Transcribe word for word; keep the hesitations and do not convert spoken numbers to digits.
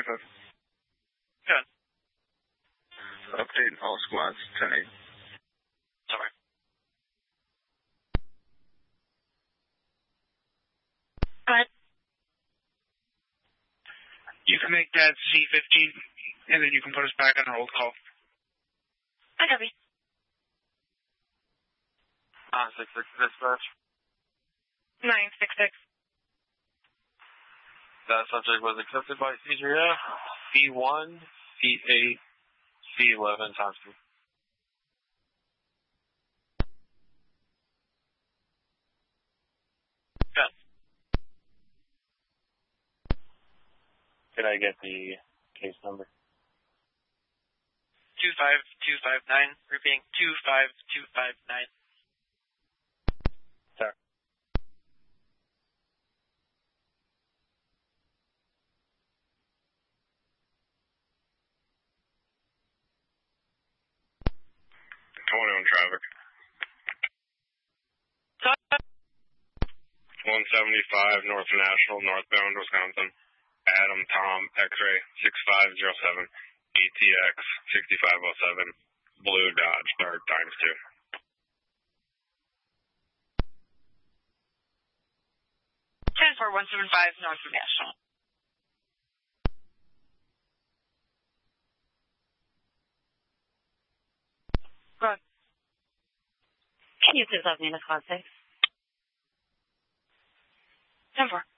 Griffith. Good. Update all squads, ten eight. Sorry. Go ahead. You can make that C fifteen, and then you can put us back on hold call. I copy. Uh, six six dispatch. nine six six. That subject was accepted by C three F, C one, C eight, C eleven times two. Good. Can I get the case number? two five two five nine. Repeating, two five two five nine. Sir. twenty on traffic. one seventy-five North National, northbound Wisconsin. Adam Tom X-ray six five zero seven. A T X sixty-five oh seven. Blue Dodge Dart times two. ten four one seven five North National. Go ahead. Can you please let me in the squad six? ten four.